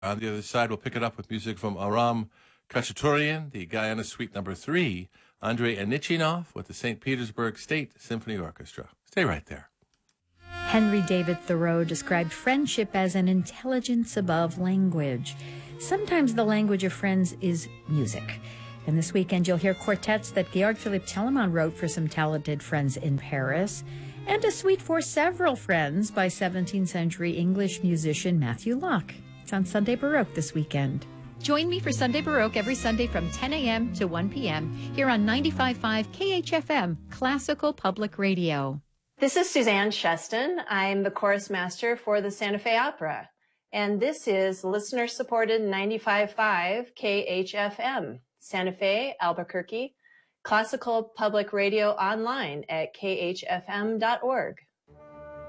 On the other side, we'll pick it up with music from Aram Khachaturian, the Guyana Suite Number 3, Andrei Anichinov with the St. Petersburg State Symphony Orchestra. Stay right there. Henry David Thoreau described friendship as an intelligence above language. Sometimes the language of friends is music. And this weekend, you'll hear quartets that Georg Philipp Telemann wrote for some talented friends in Paris, and a suite for several friends by 17th century English musician Matthew Locke. It's on Sunday Baroque this weekend. Join me for Sunday Baroque every Sunday from 10 a.m. to 1 p.m. here on 95.5 KHFM, Classical Public Radio. This is Suzanne Sheston. I'm the chorus master for the Santa Fe Opera. And this is listener-supported 95.5 KHFM, Santa Fe, Albuquerque, Classical Public Radio online at khfm.org.